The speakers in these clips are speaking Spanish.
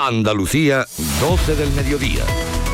Andalucía, 12 del mediodía.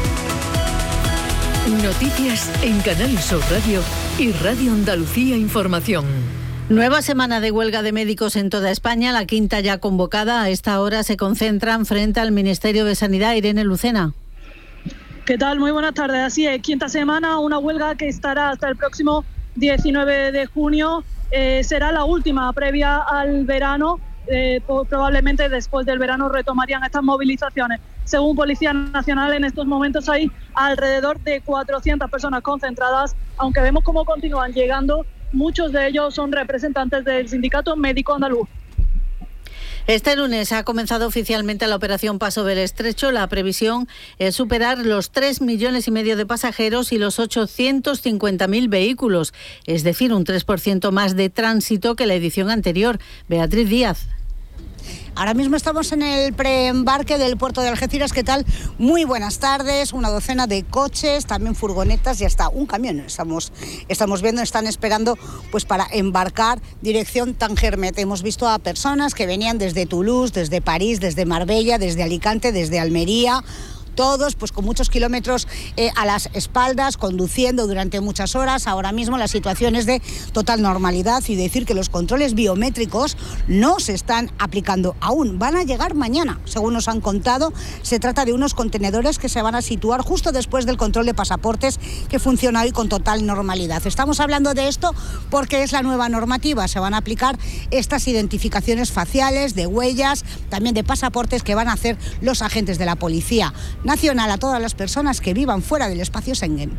Noticias en Canal Sur Radio y Radio Andalucía Información. Nueva semana de huelga de médicos en toda España, la quinta ya convocada. A esta hora se concentran frente al Ministerio de Sanidad. Irene Lucena. ¿Qué tal? Muy buenas tardes. Así es, quinta semana, una huelga que estará hasta el próximo 19 de junio. Será la última previa al verano. Probablemente después del verano retomarían estas movilizaciones. Según Policía Nacional, en estos momentos hay alrededor de 400 personas concentradas, aunque vemos cómo continúan llegando. Muchos de ellos son representantes del Sindicato Médico Andaluz. Este lunes ha comenzado oficialmente la operación Paso del Estrecho. La previsión es superar los 3,5 millones de pasajeros y los 850.000 vehículos, es decir, un 3% más de tránsito que la edición anterior. Beatriz Díaz. Ahora mismo estamos en el preembarque del puerto de Algeciras. ¿Qué tal? Muy buenas tardes. Una docena de coches, también furgonetas y hasta un camión. Estamos viendo, están esperando pues para embarcar dirección Tangermet. Hemos visto a personas que venían desde Toulouse, desde París, desde Marbella, desde Alicante, desde Almería. Todos pues con muchos kilómetros a las espaldas, conduciendo durante muchas horas. Ahora mismo la situación es de total normalidad y decir que los controles biométricos no se están aplicando aún. Van a llegar mañana, según nos han contado. Se trata de unos contenedores que se van a situar justo después del control de pasaportes, que funciona hoy con total normalidad. Estamos hablando de esto porque es la nueva normativa. Se van a aplicar estas identificaciones faciales, de huellas, también de pasaportes, que van a hacer los agentes de la Policía Nacional a todas las personas que vivan fuera del espacio Schengen.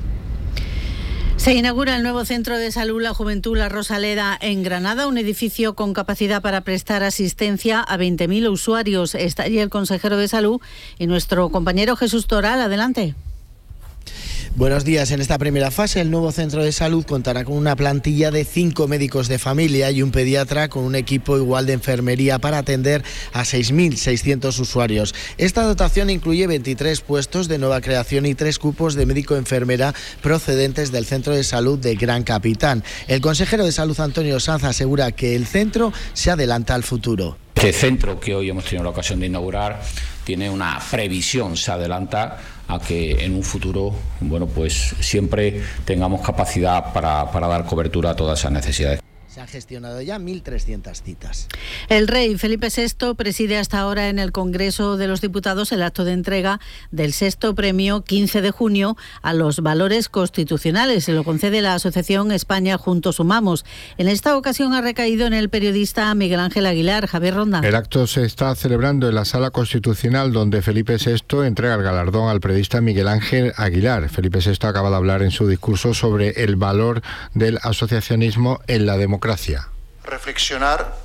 Se inaugura el nuevo Centro de Salud La Juventud La Rosaleda en Granada, un edificio con capacidad para prestar asistencia a 20.000 usuarios. Está allí el consejero de Salud y nuestro compañero Jesús Toral. Adelante. Buenos días. En esta primera fase, el nuevo centro de salud contará con una plantilla de 5 médicos de familia y un pediatra, con un equipo igual de enfermería para atender a 6.600 usuarios. Esta dotación incluye 23 puestos de nueva creación y 3 cupos de médico-enfermera procedentes del centro de salud de Gran Capitán. El consejero de Salud, Antonio Sanz, asegura que el centro se adelanta al futuro. Este centro que hoy hemos tenido la ocasión de inaugurar tiene una previsión, se adelanta a que en un futuro, pues siempre tengamos capacidad para dar cobertura a todas esas necesidades. Se han gestionado ya 1.300 citas. El rey Felipe VI preside hasta ahora en el Congreso de los Diputados el acto de entrega del 6º premio 15 de junio a los valores constitucionales. Se lo concede la Asociación España Juntos Sumamos. En esta ocasión ha recaído en el periodista Miguel Ángel Aguilar. Javier Ronda. El acto se está celebrando en la Sala Constitucional, donde Felipe VI entrega el galardón al periodista Miguel Ángel Aguilar. Felipe VI acaba de hablar en su discurso sobre el valor del asociacionismo en la democracia. Reflexionar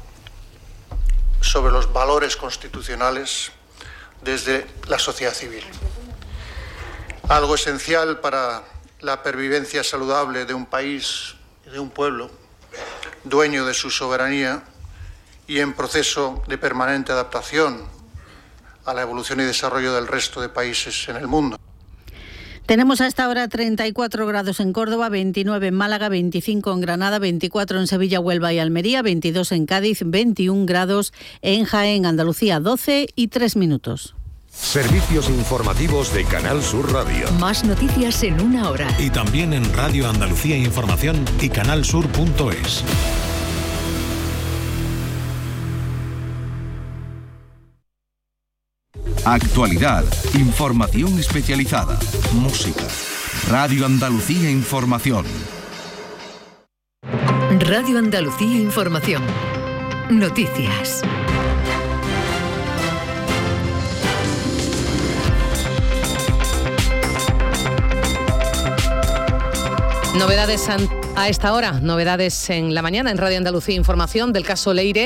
sobre los valores constitucionales desde la sociedad civil. Algo esencial para la pervivencia saludable de un país y de un pueblo, dueño de su soberanía y en proceso de permanente adaptación a la evolución y desarrollo del resto de países en el mundo. Tenemos hasta ahora 34 grados en Córdoba, 29 en Málaga, 25 en Granada, 24 en Sevilla, Huelva y Almería, 22 en Cádiz, 21 grados en Jaén, Andalucía, 12:03. Servicios informativos de Canal Sur Radio. Más noticias en una hora. Y también en Radio Andalucía Información y canalsur.es. Actualidad, información especializada, música. Radio Andalucía Información. Radio Andalucía Información. Noticias. Novedades a esta hora, novedades en la mañana en Radio Andalucía Información del caso Leire.